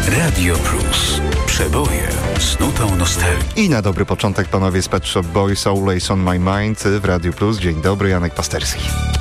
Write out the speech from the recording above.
Radio Plus. Przeboje z nutą nostalgii. I na dobry początek panowie z Pet Shop Boys, Always on My Mind w Radio Plus. Dzień dobry, Janek Pasterski.